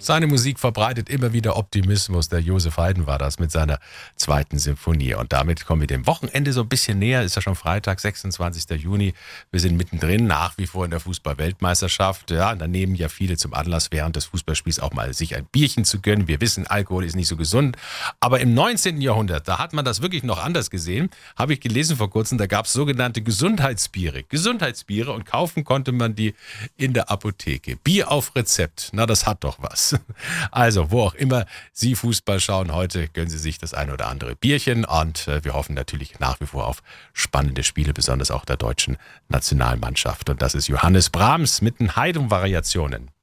Seine Musik verbreitet immer wieder Optimismus. Der Josef Haydn war das mit seiner zweiten Symphonie. Und damit kommen wir dem Wochenende so ein bisschen näher. Ist ja schon Freitag, 26. Juni. Wir sind mittendrin, nach wie vor in der Fußball-Weltmeisterschaft. Ja, und da nehmen ja viele zum Anlass, während des Fußballspiels auch mal sich ein Bierchen zu gönnen. Wir wissen, Alkohol ist nicht so gesund. Aber im 19. Jahrhundert, da hat man das wirklich noch anders gesehen. Habe ich gelesen vor kurzem, da gab es sogenannte Gesundheitsbiere. Gesundheitsbiere, und kaufen konnte man die in der Apotheke. Bier auf Rezept, na, das hat doch was. Also, wo auch immer Sie Fußball schauen, heute gönnen Sie sich das ein oder andere Bierchen, und wir hoffen natürlich nach wie vor auf spannende Spiele, besonders auch der deutschen Nationalmannschaft. Und das ist Johannes Brahms mit den Haydn-Variationen.